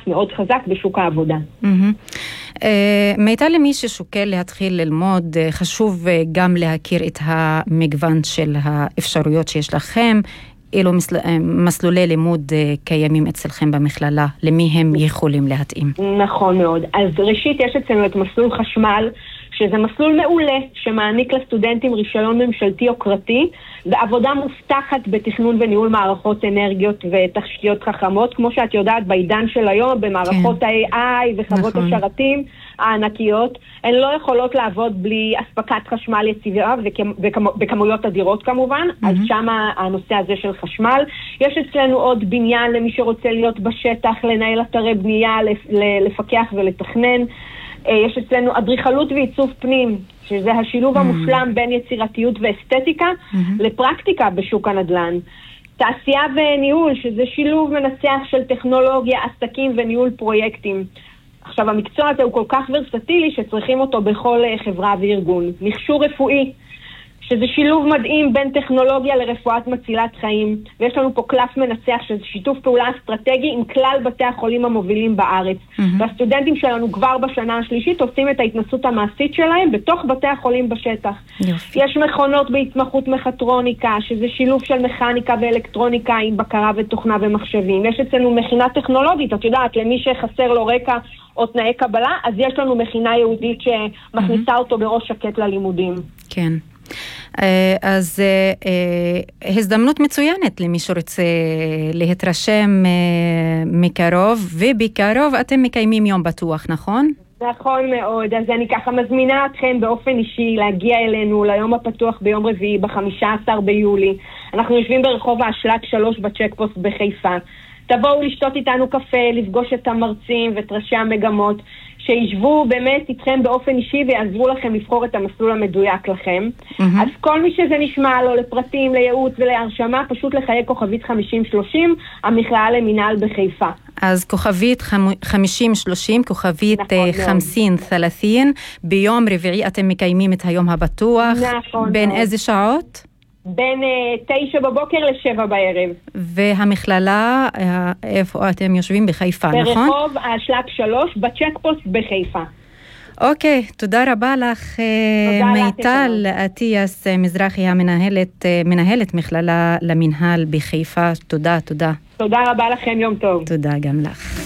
מאוד חזק בשוק העבודה. מיטל, למי ששוקל להתחיל ללמוד, חשוב גם להכיר את המגוון של האפשרויות שיש לכם, אילו מסלולי לימוד קיימים אצלכם במכללה, למי הם יכולים להתאים? נכון מאוד. אז ראשית יש אצלנו את מסלול חשמל, שזה מסלול מעולה שמעניק לסטודנטים רישיון ממשלתי יוקרתי, ועבודה מובטחת בתכנון וניהול מערכות אנרגיות ותשתיות חכמות, כמו שאת יודעת בעידן של היום, במערכות ה-AI וחוות השרתים הענקיות, הן לא יכולות לעבוד בלי אספקת חשמל יציבה בכמויות אדירות כמובן, אז שם הנושא הזה של חשמל. יש אצלנו עוד בניין למי שרוצה להיות בשטח, לנהל אתרי בנייה, לפקח ולתכנן. יש אצלנו אדריכלות ועיצוב פנים, שזה השילוב המושלם בין יצירתיות ואסתטיקה לפרקטיקה בשוק הנדל"ן. תעשייה וניהול, שזה שילוב מנצח של טכנולוגיה, עסקים וניהול פרויקטים. עכשיו, המקצוע הזה הוא כל כך ורסטילי שצריכים אותו בכל חברה וארגון. מכשור רפואי, שזה שילוב מדהים בין טכנולוגיה לרפואת מצילת חיים, ויש לנו פה קלף מנצח שזה שיתוף פעולה אסטרטגי עם כלל בתי החולים המובילים בארץ. והסטודנטים שלנו כבר בשנה השלישית עושים את ההתנסות המעשית שלהם בתוך בתי החולים בשטח. יש מכונות בהתמחות מחטרוניקה, שזה שילוב של מכניקה ואלקטרוניקה עם בקרה ותוכנה ומחשבים. יש אצלנו מכינה טכנולוגית, את יודעת, למי שחסר לו רקע או תנאי קבלה, אז יש לנו מכינה יהודית שמכניסה אותו בראש שקט ללימודים. כן. אז הזדמנות מצוינת למי שרוצה להתרשם מקרוב, ובקרוב אתם מקיימים יום בטוח, נכון? נכון מאוד, אז אני ככה מזמינה אתכם באופן אישי להגיע אלינו ליום הפתוח ביום רביעי ב-15 ביולי. אנחנו יושבים ברחוב האשלג 3 בצ'קפוסט בחיפה. תבואו לשתות איתנו קפה, לפגוש את המרצים ואת ראשי המגמות, שישבו באמת איתכם באופן אישי ויעזרו לכם לבחור את המסלול המדויק לכם. אז כל מי שזה נשמע לו לפרטים, לייעוץ ולהרשמה, פשוט לחייג כוכבית 5030, המכללה למינהל בחיפה. אז כוכבית 5030, כוכבית 5030, ביום רביעי אתם מקיימים את היום הבטוח. נכון. בין איזה שעות? בין 9 בבוקר ל7 בערב. והמכללה, איפה אתם יושבים? בחיפה, נכון? ברחוב האשלג 3 בצ'קפוסט בחיפה. אוקיי, תודה רבה לך, מיטל אטיאס מזרחי, מנהלת מכללה למינהל בחיפה. תודה. תודה רבה לכם, יום טוב. תודה גם לך.